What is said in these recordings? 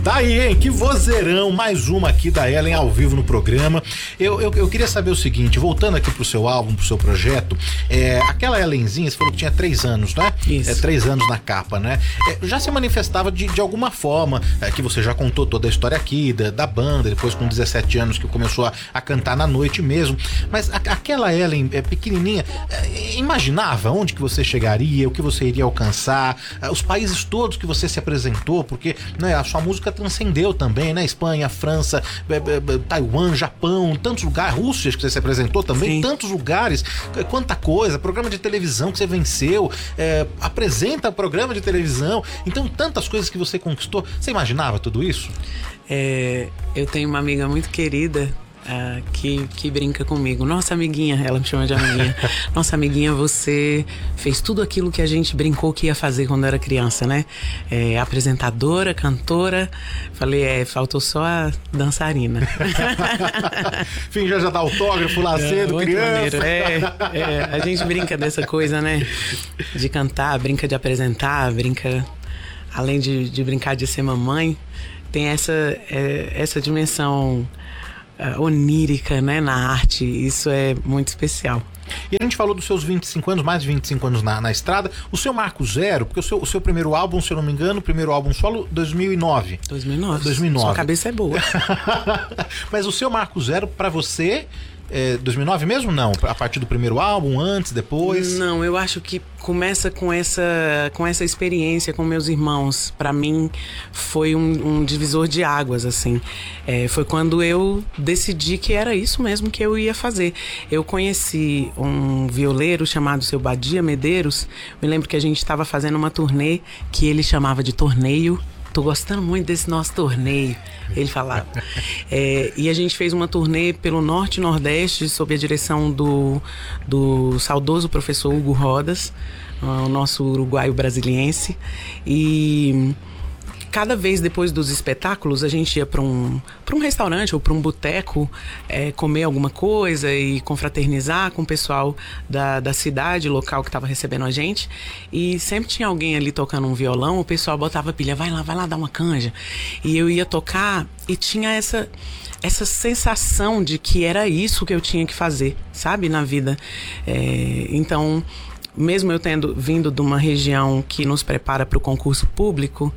Tá aí, hein? Que vozeirão, mais uma aqui da Ellen ao vivo no programa. Eu queria saber o seguinte, voltando aqui pro seu álbum, pro seu projeto, aquela Ellenzinha, você falou que tinha 3 anos, né? Isso. 3 anos na capa, né? Já se manifestava de alguma forma, que você já contou toda a história aqui, da banda, depois com 17 anos que começou a cantar na noite mesmo, mas aquela Ellen pequenininha, imaginava onde que você chegaria, o que você iria alcançar, os países todos que você se apresentou, porque, né, a sua música transcendeu também, né? Espanha, França, Taiwan, Japão, tantos lugares, Rússia que você se apresentou também, sim, tantos lugares, quanta coisa, programa de televisão que você venceu, apresenta programa de televisão, então tantas coisas que você conquistou. Você imaginava tudo isso? Eu tenho uma amiga muito querida que brinca comigo. Nossa amiguinha, ela me chama de amiguinha. Nossa amiguinha, você fez tudo aquilo que a gente brincou que ia fazer quando era criança, né? Apresentadora, cantora. Falei, faltou só a dançarina. Enfim, já dá autógrafo lá cedo, criança. A gente brinca dessa coisa, né? De cantar, brinca de apresentar, brinca... Além de brincar de ser mamãe, tem essa dimensão onírica, né, na arte. Isso é muito especial. E a gente falou dos seus 25 anos, mais de 25 anos na estrada. O seu marco zero, porque o seu primeiro álbum, se eu não me engano, o primeiro álbum solo, 2009. 2009. Sua cabeça é boa. Mas o seu marco zero pra você... 2009 mesmo? Não? A partir do primeiro álbum, antes, depois? Não, eu acho que começa com essa experiência com meus irmãos. Pra mim foi um divisor de águas, assim. Foi quando eu decidi que era isso mesmo que eu ia fazer. Eu conheci um violeiro chamado Seu Badia Medeiros. Me lembro que a gente estava fazendo uma turnê que ele chamava de torneio. Tô gostando muito desse nosso torneio, ele falava. E a gente fez uma turnê pelo Norte e Nordeste sob a direção do saudoso professor Hugo Rodas, o nosso uruguaio brasiliense. E cada vez depois dos espetáculos a gente ia para um restaurante ou para um boteco comer alguma coisa e confraternizar com o pessoal da cidade local que estava recebendo a gente, e sempre tinha alguém ali tocando um violão, o pessoal botava pilha, vai lá dar uma canja, e eu ia tocar e tinha essa sensação de que era isso que eu tinha que fazer, sabe, na vida. Então, mesmo eu tendo vindo de uma região que nos prepara para o concurso público,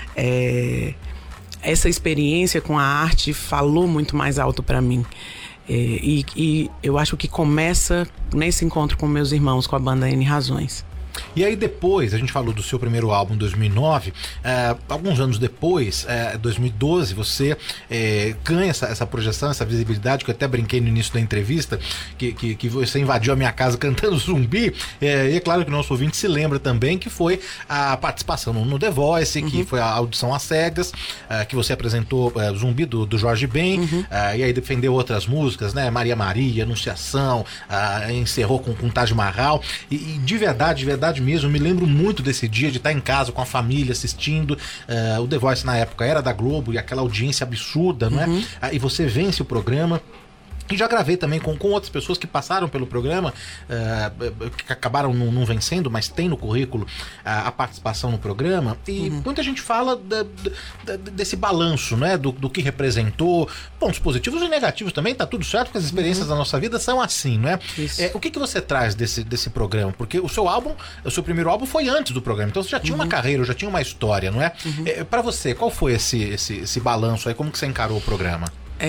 essa experiência com a arte falou muito mais alto para mim. E eu acho que começa nesse encontro com meus irmãos, com a banda N Razões. E aí depois, a gente falou do seu primeiro álbum em 2009, alguns anos depois, 2012, você ganha essa projeção, essa visibilidade, que eu até brinquei no início da entrevista, que você invadiu a minha casa cantando Zumbi, e é claro que o nosso ouvinte se lembra também que foi a participação no The Voice, que foi a audição às cegas, que você apresentou Zumbi do Jorge Ben, e aí defendeu outras músicas, né, Maria Maria, Anunciação, encerrou com Taj Mahal, e de verdade mesmo, eu me lembro muito desse dia de estar em casa com a família assistindo. O The Voice na época era da Globo e aquela audiência absurda, não é? E você vence o programa. E já gravei também com outras pessoas que passaram pelo programa, que acabaram não vencendo, mas tem no currículo a participação no programa. E muita gente fala desse balanço, né? Do que representou, pontos positivos e negativos também, tá tudo certo, porque as experiências da nossa vida são assim, né? O que você traz desse programa? Porque o seu primeiro álbum foi antes do programa, então você já tinha uma carreira, já tinha uma história, não é? Pra você, qual foi esse balanço aí? Como que você encarou o programa?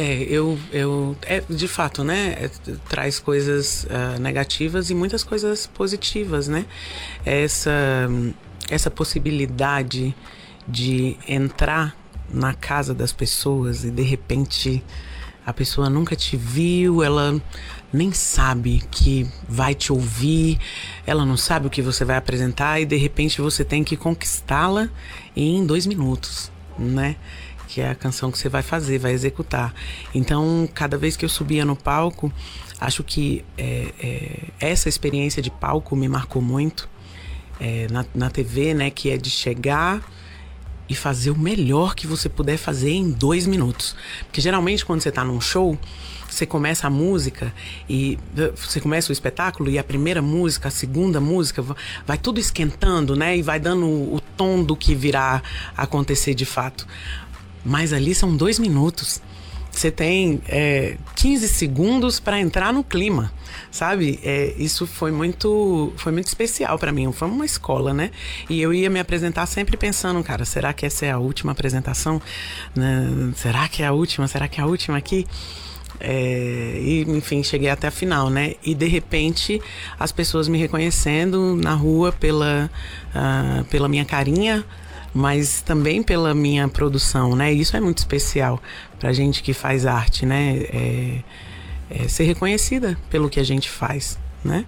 De fato, né, traz coisas negativas e muitas coisas positivas, né? Essa possibilidade de entrar na casa das pessoas e de repente a pessoa nunca te viu, ela nem sabe que vai te ouvir, ela não sabe o que você vai apresentar e de repente você tem que conquistá-la em 2 minutos, né? Que é a canção que você vai fazer, vai executar. Então, cada vez que eu subia no palco, acho que essa experiência de palco me marcou muito na TV, né? Que é de chegar e fazer o melhor que você puder fazer em 2 minutos. Porque geralmente quando você tá num show, você começa a música e você começa o espetáculo e a primeira música, a segunda música, vai tudo esquentando, né? E vai dando o tom do que virá acontecer de fato. mas ali são 2 minutos. Você tem 15 segundos para entrar no clima, sabe? Isso foi muito especial para mim. Foi uma escola, né? E eu ia me apresentar sempre pensando, cara, será que essa é a última apresentação? Será que é a última? Será que é a última aqui? E, enfim, cheguei até a final, né? E, de repente, as pessoas me reconhecendo na rua pela minha carinha, mas também pela minha produção, né? Isso é muito especial pra gente que faz arte, né? Ser reconhecida pelo que a gente faz, né?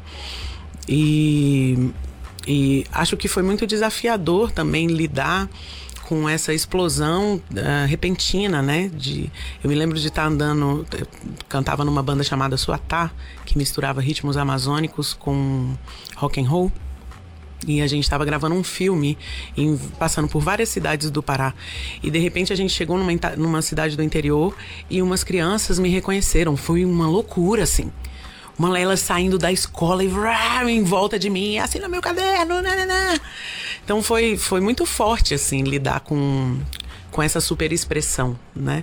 E acho que foi muito desafiador também lidar com essa explosão repentina, né? Eu me lembro de estar andando, eu cantava numa banda chamada Suatá, que misturava ritmos amazônicos com rock and roll. E a gente estava gravando um filme, passando por várias cidades do Pará. E de repente a gente chegou numa cidade do interior e umas crianças me reconheceram. Foi uma loucura, assim. Uma elas saindo da escola e em volta de mim, assina meu caderno, nanana. Então foi muito forte, assim, lidar com essa super expressão, né?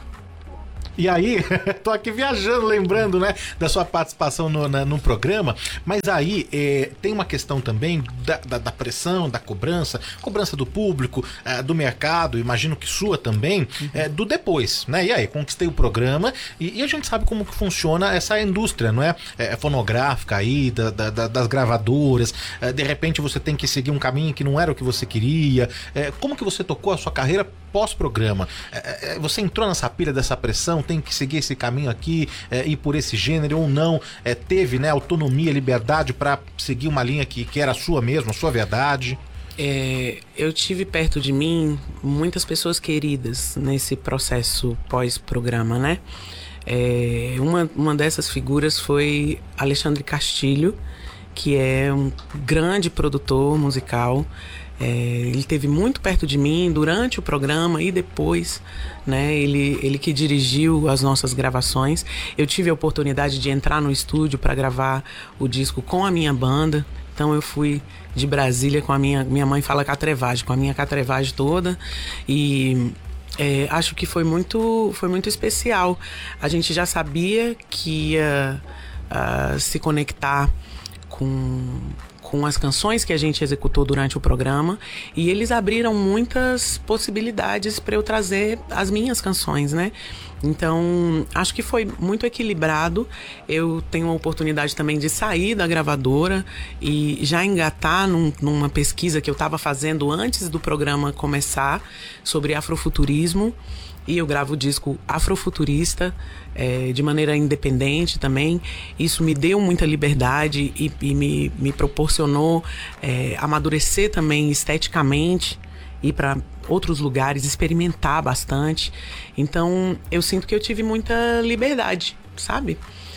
E aí, tô aqui viajando, lembrando, né, da sua participação no programa, mas aí tem uma questão também da pressão, da cobrança do público, do mercado, imagino que sua também, do depois, né? E aí, conquistei o programa e a gente sabe como que funciona essa indústria, não é? Fonográfica aí, das gravadoras, de repente você tem que seguir um caminho que não era o que você queria. Como que você tocou a sua carreira pós-programa? Você entrou nessa pilha dessa pressão, tem que seguir esse caminho aqui, ir por esse gênero ou não? Teve, né, autonomia, liberdade para seguir uma linha que era a sua mesmo, a sua verdade? Eu tive perto de mim muitas pessoas queridas nesse processo pós-programa, né? Uma dessas figuras foi Alexandre Castilho, que é um grande produtor musical. Ele esteve muito perto de mim durante o programa e depois, né? Ele que dirigiu as nossas gravações. Eu tive a oportunidade de entrar no estúdio para gravar o disco com a minha banda. Então eu fui de Brasília com a minha mãe fala catrevagem, com a minha catrevagem toda. E acho que foi muito especial. A gente já sabia que ia se conectar com as canções que a gente executou durante o programa, e eles abriram muitas possibilidades para eu trazer as minhas canções, né? Então, acho que foi muito equilibrado. Eu tenho a oportunidade também de sair da gravadora e já engatar numa pesquisa que eu estava fazendo antes do programa começar sobre afrofuturismo. E eu gravo o disco Afrofuturista de maneira independente também. Isso me deu muita liberdade e me proporcionou amadurecer também esteticamente, ir para outros lugares, experimentar bastante. Então eu sinto que eu tive muita liberdade, sabe?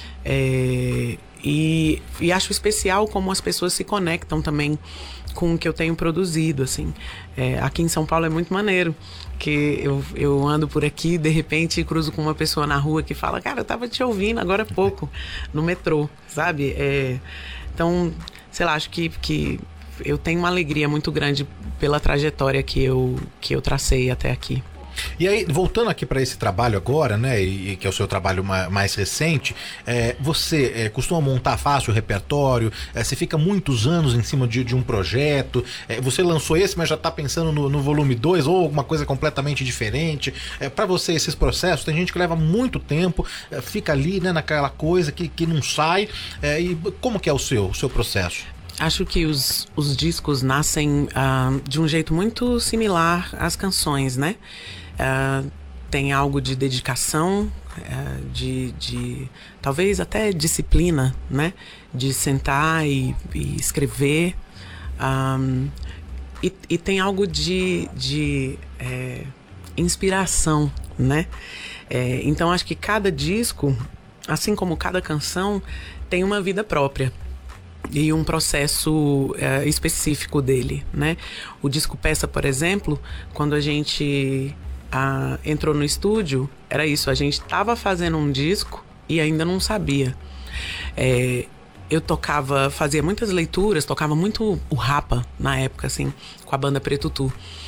E acho especial como as pessoas se conectam também com o que eu tenho produzido, assim. Aqui em São Paulo é muito maneiro, que eu ando por aqui, de repente cruzo com uma pessoa na rua que fala, cara, eu tava te ouvindo agora há pouco, no metrô, sabe? Então, sei lá, acho que eu tenho uma alegria muito grande pela trajetória que eu tracei até aqui. E aí, voltando aqui para esse trabalho agora, né, e que é o seu trabalho mais recente, você costuma montar fácil o repertório? Você fica muitos anos em cima de um projeto? Você lançou esse, mas já está pensando no volume 2 ou alguma coisa completamente diferente? Para você, esses processos, tem gente que leva muito tempo, fica ali, né, naquela coisa que não sai. E como que é o seu processo? Acho que os discos nascem de um jeito muito similar às canções, né? Tem algo de dedicação, de talvez até disciplina, né? De sentar e escrever. E tem algo de inspiração, né? Então acho que cada disco, assim como cada canção, tem uma vida própria e um processo específico dele, né? O disco Peça, por exemplo, quando a gente entrou no estúdio, era isso, a gente estava fazendo um disco e ainda não sabia. Eu fazia muitas leituras, tocava muito o Rapa na época, assim, com a banda Preto Tu.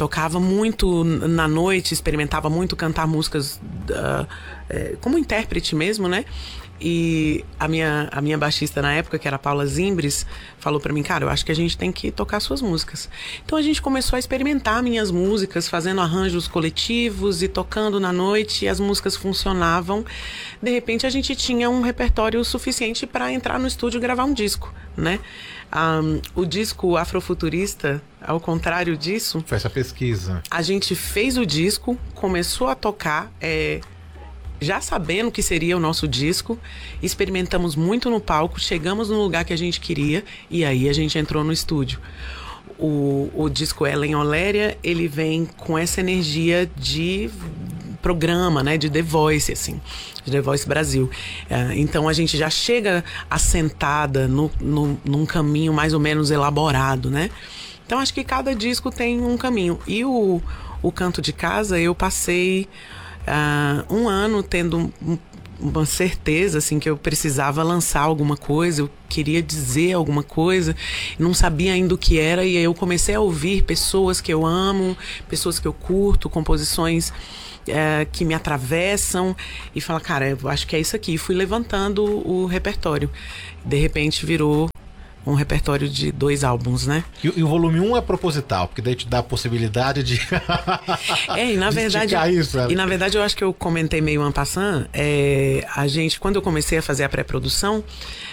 tocava muito na noite, experimentava muito cantar músicas como intérprete mesmo, né? E a minha baixista na época, que era a Paula Zimbres, falou pra mim, cara, eu acho que a gente tem que tocar suas músicas. Então a gente começou a experimentar minhas músicas, fazendo arranjos coletivos e tocando na noite, e as músicas funcionavam. De repente a gente tinha um repertório suficiente para entrar no estúdio e gravar um disco, né? O disco Afrofuturista, ao contrário disso... Foi essa pesquisa. A gente fez o disco, começou a tocar... já sabendo que seria o nosso disco, experimentamos muito no palco, chegamos no lugar que a gente queria e aí a gente entrou no estúdio. O disco Ellen Oléria, ele vem com essa energia de programa, né, de The Voice, assim, de The Voice Brasil. Então a gente já chega assentada num caminho mais ou menos elaborado, né? Então acho que cada disco tem um caminho. E o Canto de Casa, eu passei... um ano tendo uma certeza assim, que eu precisava lançar alguma coisa, eu queria dizer alguma coisa, não sabia ainda o que era, e aí eu comecei a ouvir pessoas que eu amo, pessoas que eu curto, composições que me atravessam, e falar, cara, eu acho que é isso aqui. E fui levantando o repertório. De repente virou um repertório de 2 álbuns, né? E o volume 1 é proposital, porque daí te dá a possibilidade de... e na verdade... isso, e na verdade eu acho que eu comentei meio en passant, a gente, quando eu comecei a fazer a pré-produção,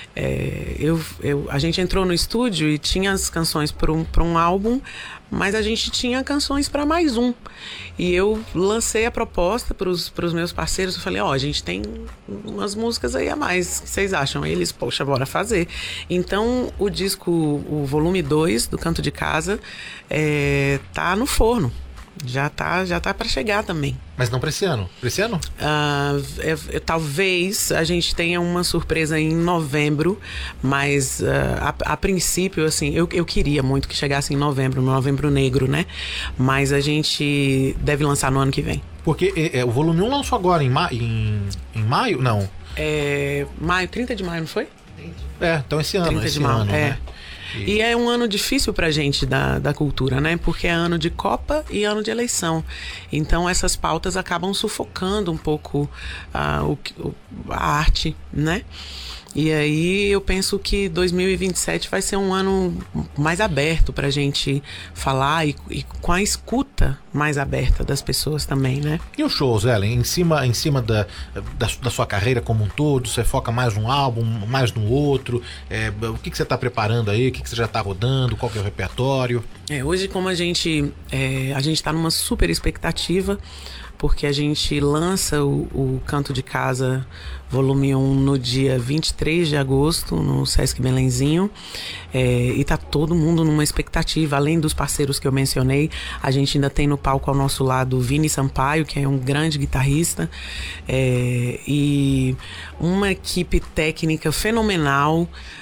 a gente entrou no estúdio e tinha as canções para um álbum, mas a gente tinha canções para mais um. E eu lancei a proposta para os meus parceiros. Eu falei, a gente tem umas músicas aí a mais, o que vocês acham? E eles, poxa, bora fazer. Então o disco, o volume 2 do Canto de Casa, tá no forno. Já tá para chegar também. Mas não para esse ano? Para esse ano? Talvez a gente tenha uma surpresa em novembro, mas a princípio, assim, eu queria muito que chegasse em novembro, no Novembro Negro, né? Mas a gente deve lançar no ano que vem. Porque o volume 1 lançou agora em maio? Não. Maio, 30 de maio, não foi? Então esse ano. 30 de maio, né? E é um ano difícil pra gente da cultura, né? Porque é ano de Copa e ano de eleição. Então essas pautas acabam sufocando um pouco a arte, né? E aí eu penso que 2027 vai ser um ano mais aberto pra gente falar e com a escuta mais aberta das pessoas também, né? E os shows, Ellen? Em cima da sua carreira como um todo, você foca mais num álbum, mais no outro? O que você está preparando aí? O que você já está rodando? Qual que é o repertório? Hoje, como a gente está numa super expectativa, porque a gente lança o Canto de Casa volume 1 no dia 23 de agosto, no Sesc Belenzinho, e tá todo mundo numa expectativa. Além dos parceiros que eu mencionei, a gente ainda tem no palco ao nosso lado o Vini Sampaio, que é um grande guitarrista, e uma equipe técnica fenomenal,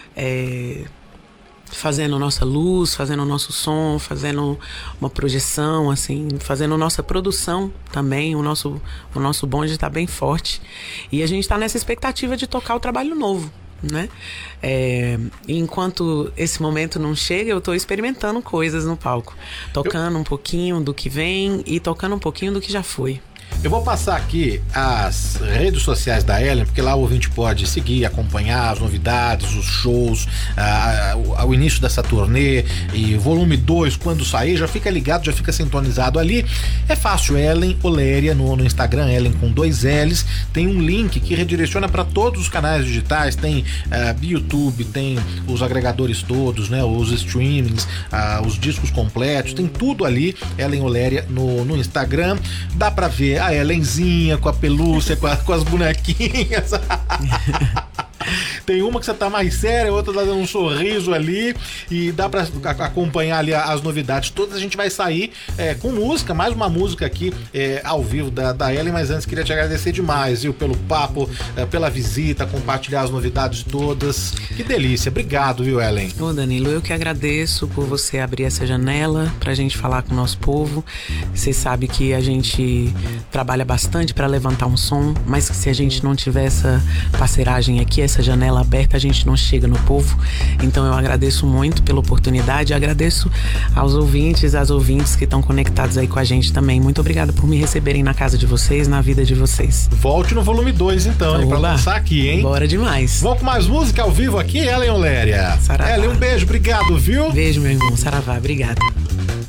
fazendo nossa luz, fazendo nosso som, fazendo uma projeção, assim, fazendo nossa produção também. O nosso bonde está bem forte. E a gente está nessa expectativa de tocar o trabalho novo, né? E enquanto esse momento não chega, eu estou experimentando coisas no palco. Tocando um pouquinho do que vem e tocando um pouquinho do que já foi. Eu vou passar aqui as redes sociais da Ellen, porque lá o ouvinte pode seguir, acompanhar as novidades, os shows, o início dessa turnê e volume 2, quando sair, já fica ligado, já fica sintonizado ali. É fácil, Ellen Oléria no Instagram, Ellen com 2 L's. Tem um link que redireciona para todos os canais digitais, tem YouTube, tem os agregadores todos, né, os streamings, os discos completos, tem tudo ali, Ellen Oléria no Instagram. Dá para ver a Ellenzinha com a pelúcia, com as bonequinhas. Tem uma que você tá mais séria, a outra tá dando um sorriso ali, e dá pra acompanhar ali as novidades todas. A gente vai sair com música, mais uma música aqui ao vivo da Ellen, mas antes queria te agradecer demais, viu, pelo papo, pela visita, compartilhar as novidades todas. Que delícia, obrigado, viu, Ellen? Ô Danilo, eu que agradeço por você abrir essa janela pra gente falar com o nosso povo. Você sabe que a gente trabalha bastante pra levantar um som, mas que se a gente não tiver essa parceiragem aqui, essa janela janela aberta a gente não chega no povo. Então eu agradeço muito pela oportunidade, agradeço aos ouvintes, às ouvintes que estão conectados aí com a gente também. Muito obrigada por me receberem na casa de vocês, na vida de vocês. Volte no volume 2 então, hein, pra lançar aqui, hein? Bora demais. Vamos com mais música ao vivo aqui, Ellen Oléria. Saravá. Ellen, um beijo, obrigado, viu? Beijo, meu irmão. Saravá, obrigada.